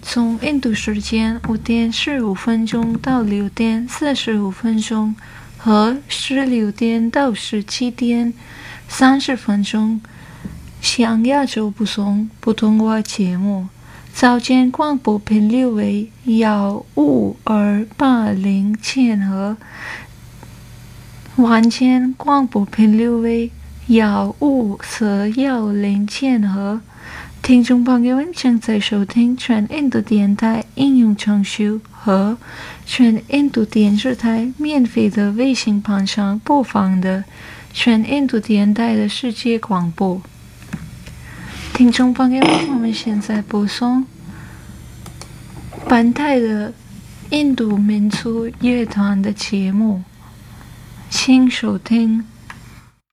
从印度时间5点15分到6点45分和16点到17点30分，向亚洲播送普通话节目。早间广播频率为15280千赫，晚间广播频率为15410千赫。听众朋友们正在收听全印度电台应用程序和全印度电视台免费的卫星盘上播放的全印度电台的世界广播。听众朋友们，我们现在播送本台的印度民族乐团的节目，请收听